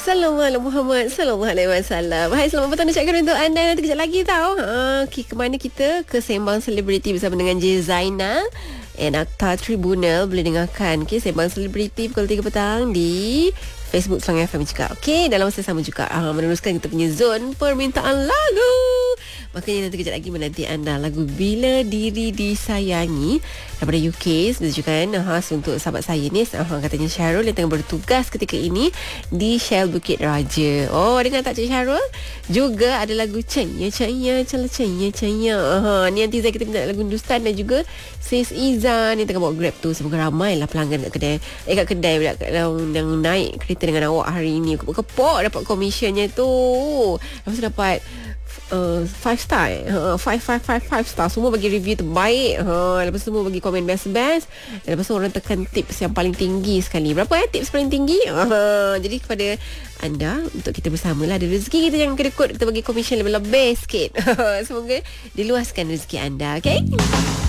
Sallallahu alaihi Muhammad Sallallahu alaihi wasallam. Hai, selamat petang ucapkan untuk anda. Nanti kejap lagi tau. Ke mana kita? Ke Sembang Selebriti bersama dengan J. Zainal and Akta Tribunal. Boleh dengarkan Sembang Selebriti pukul 3 petang di Facebook Slang FM juga. Dalam masa sama juga meneruskan kita punya zon permintaan lagu. Makanya nanti kejap lagi menanti anda lagu Bila Diri Disayangi daripada UK. Sebenarnya kan khas untuk sahabat saya ni, katanya Syarul yang tengah bertugas ketika ini di Shell Bukit Raja. Dengar tak Cik Syarul? Juga ada lagu Canya Canya Cala Canya Canya. Ni nanti saya kita minta lagu Hindustan. Dan juga Sis Izan yang tengah bawa Grab tu. Semoga ramai lah pelanggan kat kedai. Kat kedai pula yang naik kereta dengan awak hari ni. Kepok dapat komisionnya tu. Lepas tu dapat 5 star 5 star. Semua bagi review terbaik. Lepas tu semua bagi komen best. Dan lepas tu orang tekan tips yang paling tinggi sekali. Berapa tips paling tinggi? Jadi kepada anda, untuk kita bersamalah ada rezeki kita, jangan kedekut, kita bagi komisen lebih-lebih sikit. Semoga diluaskan rezeki anda. Okay.